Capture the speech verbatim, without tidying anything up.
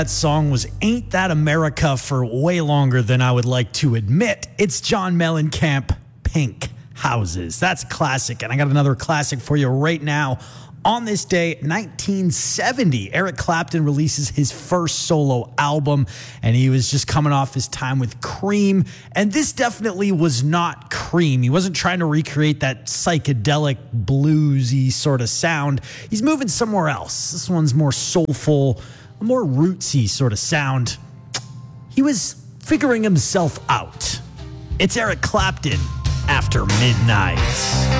That song was Ain't That America for way longer than I would like to admit. It's John Mellencamp, Pink Houses. That's a classic, and I got another classic for you right now. On this day, nineteen seventy, Eric Clapton releases his first solo album, and he was just coming off his time with Cream, and this definitely was not Cream. He wasn't trying to recreate that psychedelic, bluesy sort of sound. He's moving somewhere else. This one's more soulful, a more rootsy sort of sound. He was figuring himself out. It's Eric Clapton, After Midnight.